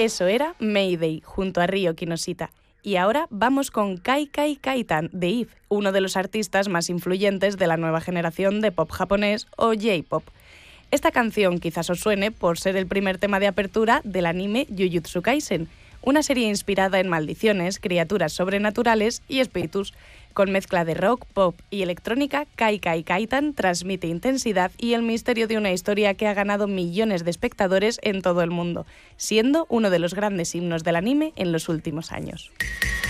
Eso era Mayday, junto a Ryo Kinoshita. Y ahora vamos con Kai Kai Kaitan, de Eve, uno de los artistas más influyentes de la nueva generación de pop japonés o J-pop. Esta canción quizás os suene por ser el primer tema de apertura del anime Jujutsu Kaisen, una serie inspirada en maldiciones, criaturas sobrenaturales y espíritus. Con mezcla de rock, pop y electrónica, Kai Kai Kaitan transmite intensidad y el misterio de una historia que ha ganado millones de espectadores en todo el mundo, siendo uno de los grandes himnos del anime en los últimos años.